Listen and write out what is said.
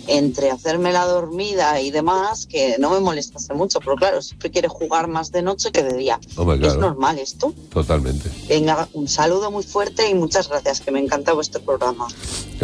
entre hacerme la dormida y demás, que no me molestase mucho, pero claro, siempre quiere jugar más de noche que de día. Hombre, claro. ¿Es normal esto? Totalmente. Venga, un saludo muy fuerte y muchas gracias, que me encanta vuestro programa.